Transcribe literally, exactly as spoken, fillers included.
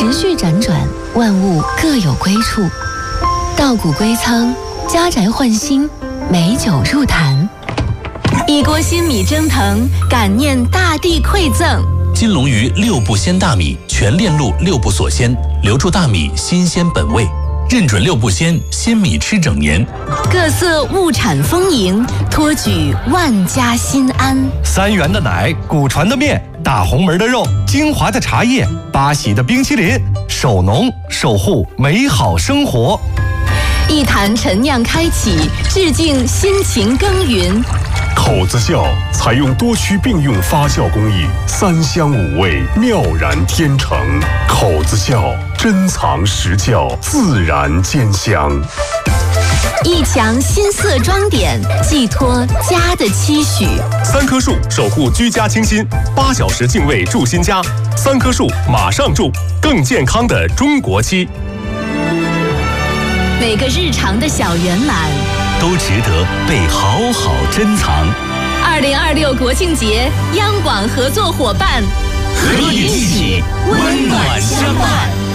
时序辗转，万物各有归处。稻谷归仓，家宅换新，美酒入坛。一锅新米蒸腾，感念大地馈赠。 金龙鱼六步鲜大米，全链路六步锁鲜，留住大米新鲜本味。认准六步鲜，鲜米吃整年。 各色物产丰盈，托举万家心安。 三元的奶，古传的面，大红门的肉，精华的茶叶，八喜的冰淇淋，守农守护美好生活。 一坛陈酿开启，致敬辛勤耕耘。 口子窖采用多区并用发酵工艺，三香五味，妙然天成。口子窖珍藏实窖，自然兼香。 一墙新色装点，寄托家的期许。 三棵树守护居家清新，八小时净味住新家。三棵树马上住，更健康的中国期。 每个日常的小圆满， 都值得被好好珍藏。 二零二六国庆节，央广合作伙伴， 和你一起温暖相伴。